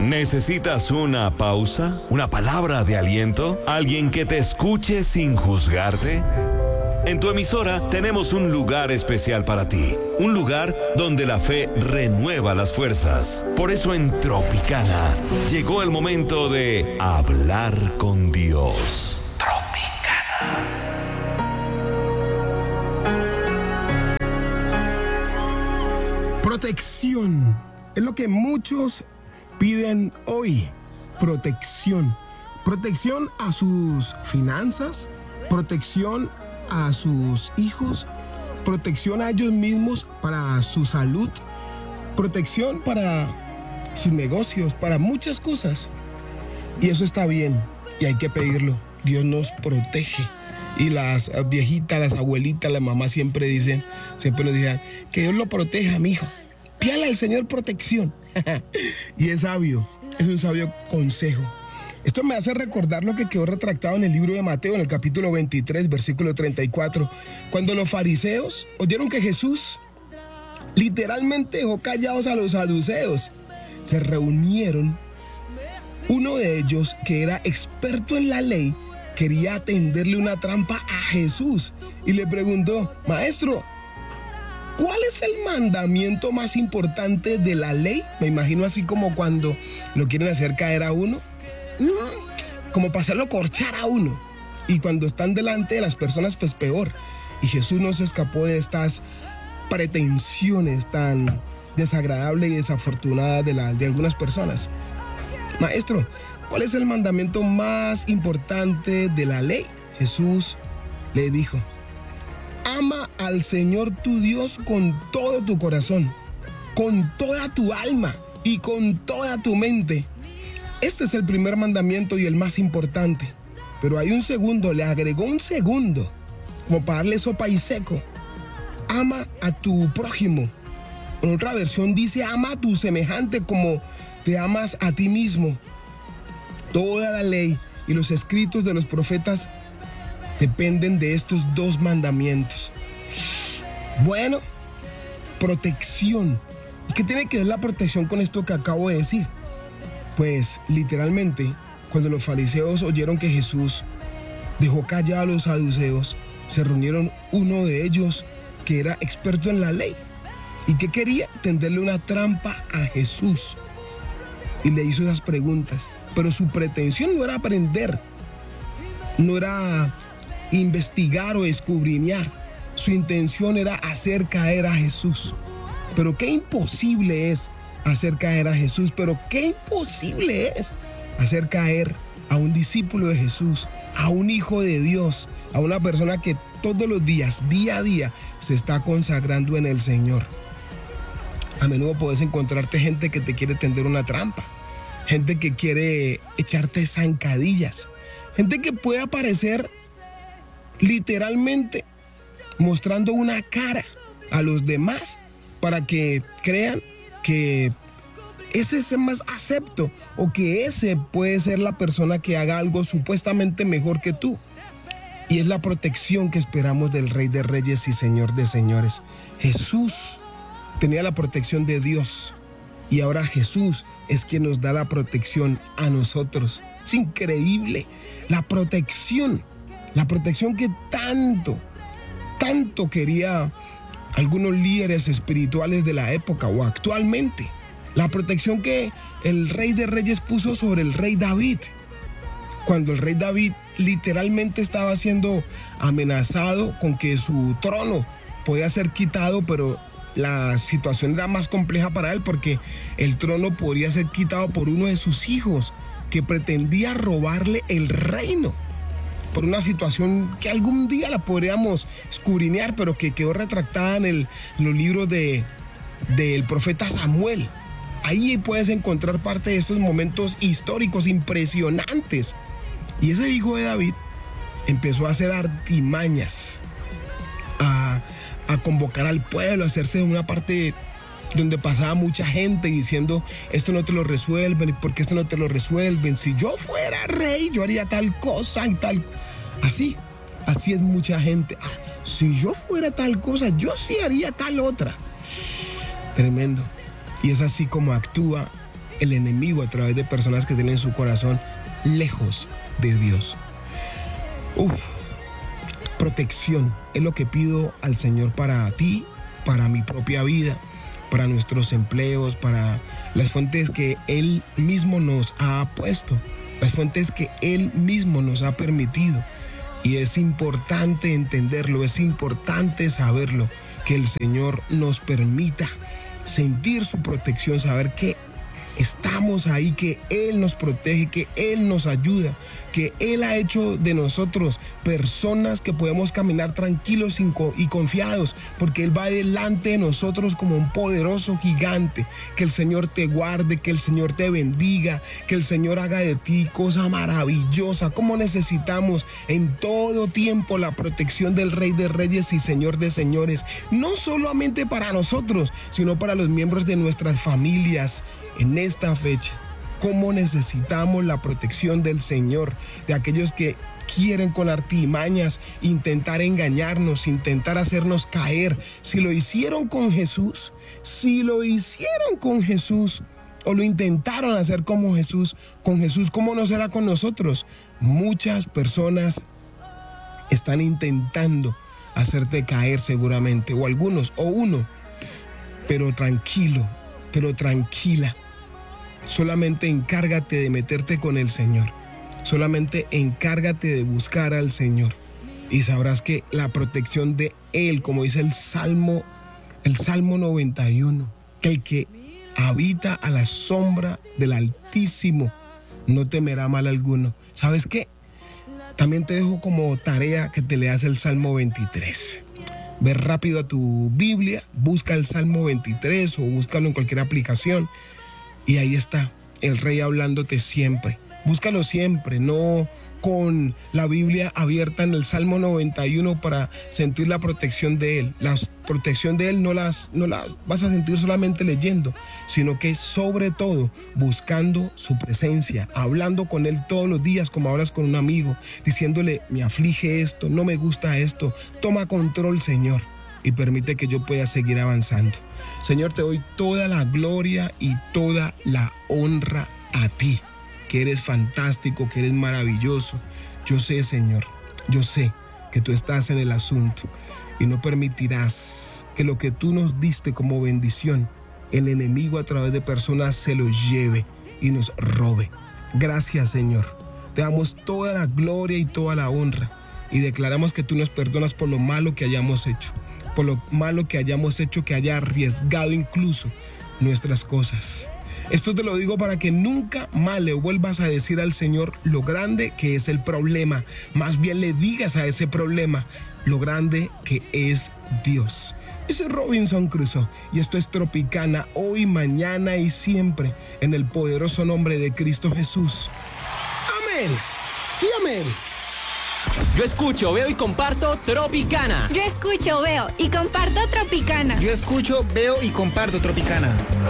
¿Necesitas una pausa? ¿Una palabra de aliento? ¿Alguien que te escuche sin juzgarte? En tu emisora tenemos un lugar especial para ti. Un lugar donde la fe renueva las fuerzas. Por eso en Tropicana llegó el momento de hablar con Dios. Tropicana. Protección. Es lo que muchos piden hoy. Protección. Protección a sus finanzas. Protección a sus hijos. Protección a ellos mismos para su salud. Protección para sus negocios, para muchas cosas. Y eso está bien y hay que pedirlo. Dios nos protege. Y las viejitas, las abuelitas, las mamás siempre nos dicen que Dios lo proteja, mijo. Pídale al Señor protección. Y es sabio, es un sabio consejo. Esto me hace recordar lo que quedó retratado en el libro de Mateo, en el capítulo 23, versículo 34, cuando los fariseos oyeron que Jesús literalmente dejó callados a los saduceos. Se reunieron. Uno de ellos, que era experto en la ley, quería tenderle una trampa a Jesús y le preguntó: Maestro, ¿cuál es el mandamiento más importante de la ley? Me imagino así como cuando lo quieren hacer caer a uno, como para hacerlo corchar a uno. Y cuando están delante de las personas, pues peor. Y Jesús no se escapó de estas pretensiones tan desagradables y desafortunadas de algunas personas. Maestro, ¿cuál es el mandamiento más importante de la ley? Jesús le dijo: ama al Señor tu Dios con todo tu corazón, con toda tu alma y con toda tu mente. Este es el primer mandamiento y el más importante. Pero hay un segundo, le agregó un segundo, como para darle sopa y seco. Ama a tu prójimo. En otra versión dice: ama a tu semejante como te amas a ti mismo. Toda la ley y los escritos de los profetas dependen de estos dos mandamientos. Bueno, protección. ¿Y qué tiene que ver la protección con esto que acabo de decir? Pues literalmente, cuando los fariseos oyeron que Jesús dejó callados a los saduceos, se reunieron uno de ellos que era experto en la ley y que quería tenderle una trampa a Jesús. Y le hizo esas preguntas, pero su pretensión no era aprender, no era investigar o escudriñar. Su intención era hacer caer a Jesús. Pero qué imposible es hacer caer a Jesús, pero qué imposible es hacer caer a un discípulo de Jesús, a un hijo de Dios, a una persona que todos los días, día a día, se está consagrando en el Señor. A menudo puedes encontrarte gente que te quiere tender una trampa, gente que quiere echarte zancadillas, gente que puede aparecer literalmente mostrando una cara a los demás para que crean que ese es el más acepto o que ese puede ser la persona que haga algo supuestamente mejor que tú. Y es la protección que esperamos del Rey de Reyes y Señor de Señores. Jesús tenía la protección de Dios y ahora Jesús es quien nos da la protección a nosotros. Es increíble la protección que tanto quería algunos líderes espirituales de la época o actualmente. La protección que el Rey de Reyes puso sobre el Rey David. Cuando el Rey David literalmente estaba siendo amenazado con que su trono podía ser quitado, pero la situación era más compleja para él porque el trono podría ser quitado por uno de sus hijos que pretendía robarle el reino. Por una situación que algún día la podríamos escudriñar, pero que quedó retratada en los libros del profeta Samuel. Ahí puedes encontrar parte de estos momentos históricos impresionantes. Y ese hijo de David empezó a hacer artimañas, a convocar al pueblo, a hacerse de una parte donde pasaba mucha gente diciendo: esto no te lo resuelven, ¿y por qué esto no te lo resuelven? Si yo fuera rey, yo haría tal cosa y tal. Así es mucha gente. Si yo fuera tal cosa, yo sí haría tal otra. Tremendo. Y es así como actúa el enemigo a través de personas que tienen su corazón lejos de Dios. Protección es lo que pido al Señor para ti, para mi propia vida, para nuestros empleos, para las fuentes que Él mismo nos ha puesto, las fuentes que Él mismo nos ha permitido. Y es importante entenderlo, es importante saberlo, que el Señor nos permita sentir su protección, saber que estamos ahí, que Él nos protege, que Él nos ayuda, que Él ha hecho de nosotros personas que podemos caminar tranquilos y confiados, porque Él va delante de nosotros como un poderoso gigante. Que el Señor te guarde, que el Señor te bendiga, que el Señor haga de ti cosa maravillosa. Como necesitamos en todo tiempo la protección del Rey de Reyes y Señor de Señores, no solamente para nosotros, sino para los miembros de nuestras familias. En esta fecha, cómo necesitamos la protección del Señor, de aquellos que quieren con artimañas intentar engañarnos, intentar hacernos caer. Si lo hicieron con Jesús, o lo intentaron hacer como Jesús, con Jesús, ¿cómo no será con nosotros? Muchas personas están intentando hacerte caer seguramente, o algunos, o uno, pero tranquila. Solamente encárgate de meterte con el Señor. Solamente encárgate de buscar al Señor. Y sabrás que la protección de Él, como dice el Salmo 91, que el que habita a la sombra del Altísimo no temerá mal alguno. ¿Sabes qué? También te dejo como tarea que te leas el Salmo 23. Ve rápido a tu Biblia, busca el Salmo 23 o búscalo en cualquier aplicación. Y ahí está, el Rey hablándote siempre. Búscalo siempre, no con la Biblia abierta en el Salmo 91 para sentir la protección de Él. La protección de Él no las vas a sentir solamente leyendo, sino que sobre todo buscando su presencia, hablando con Él todos los días como hablas con un amigo, diciéndole: me aflige esto, no me gusta esto, toma control, Señor, y permite que yo pueda seguir avanzando. Señor, te doy toda la gloria y toda la honra a ti, que eres fantástico, que eres maravilloso. Yo sé, Señor, yo sé que tú estás en el asunto y no permitirás que lo que tú nos diste como bendición, el enemigo a través de personas se lo lleve y nos robe. Gracias, Señor. Te damos toda la gloria y toda la honra y declaramos que tú nos perdonas por lo malo que hayamos hecho. Por lo malo que hayamos hecho, que haya arriesgado incluso nuestras cosas. Esto te lo digo para que nunca más le vuelvas a decir al Señor lo grande que es el problema. Más bien le digas a ese problema lo grande que es Dios. Yo soy Robinson Crusoe y esto es Tropicana, hoy, mañana y siempre, en el poderoso nombre de Cristo Jesús. Amén y amén. Yo escucho, veo y comparto Tropicana. Yo escucho, veo y comparto Tropicana. Yo escucho, veo y comparto Tropicana.